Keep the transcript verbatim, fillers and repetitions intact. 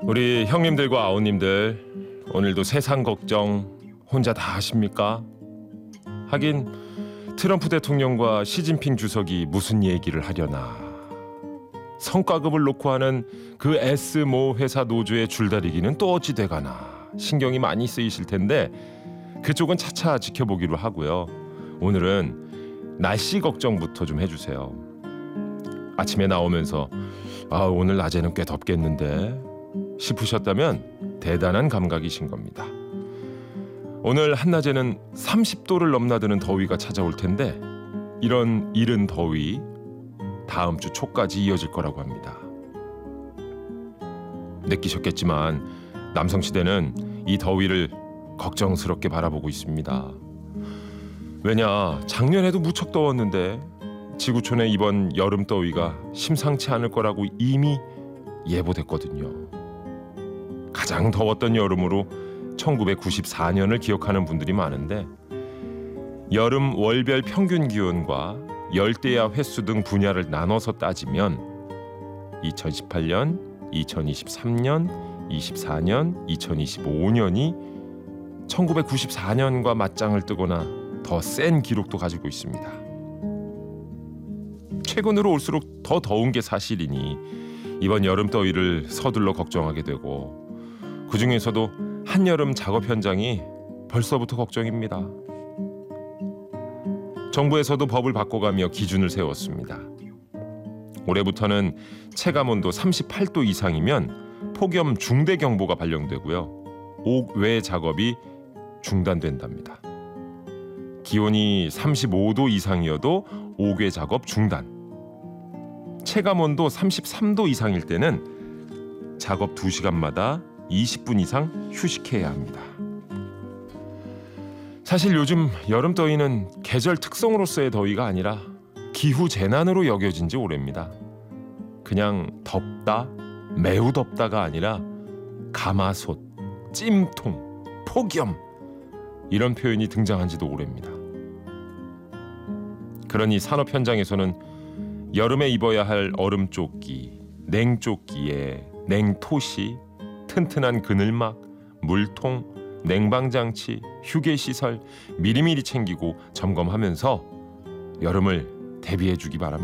우리 형님들과 아우님들 오늘도 세상 걱정 혼자 다 하십니까? 하긴 트럼프 대통령과 시진핑 주석이 무슨 얘기를 하려나. 성과급을 놓고 하는 그 S모 회사 노조의 줄다리기는 또 어찌 돼가나. 신경이 많이 쓰이실 텐데 그쪽은 차차 지켜보기로 하고요. 오늘은 날씨 걱정부터 좀 해주세요. 아침에 나오면서 아, 오늘 낮에는 꽤 덥겠는데 싶으셨다면 대단한 감각이신 겁니다. 오늘 한낮에는 삼십 도를 넘나드는 더위가 찾아올 텐데 이런 이른 더위 다음 주 초까지 이어질 거라고 합니다. 느끼셨겠지만 남성시대는 이 더위를 걱정스럽게 바라보고 있습니다. 왜냐, 작년에도 무척 더웠는데 지구촌의 이번 여름 더위가 심상치 않을 거라고 이미 예보됐거든요. 가장 더웠던 여름으로 천구백구십사 년을 기억하는 분들이 많은데 여름 월별 평균 기온과 열대야 횟수 등 분야를 나눠서 따지면 이천십팔 년, 이천이십삼 년, 이십사 년, 이천이십오 년이 천구백구십사 년과 맞짱을 뜨거나 더 센 기록도 가지고 있습니다. 최근으로 올수록 더 더운 게 사실이니 이번 여름 더위를 서둘러 걱정하게 되고 그 중에서도 한여름 작업 현장이 벌써부터 걱정입니다. 정부에서도 법을 바꿔가며 기준을 세웠습니다. 올해부터는 체감온도 삼십팔 도 이상이면 폭염 중대경보가 발령되고요. 옥외 작업이 중단된답니다. 기온이 삼십오 도 이상이어도 옥외 작업 중단. 체감온도 삼십삼 도 이상일 때는 작업 두 시간마다 이십 분 이상 휴식해야 합니다. 사실 요즘 여름 더위는 계절 특성으로서의 더위가 아니라 기후 재난으로 여겨진 지 오래입니다. 그냥 덥다, 매우 덥다가 아니라 가마솥, 찜통, 폭염 이런 표현이 등장한 지도 오래입니다. 그러니 산업 현장에서는 여름에 입어야 할 얼음조끼, 냉조끼에 냉토시, 튼튼한 그늘막, 물통, 냉방장치, 휴게시설 미리미리 챙기고 점검하면서 여름을 대비해 주기 바랍니다.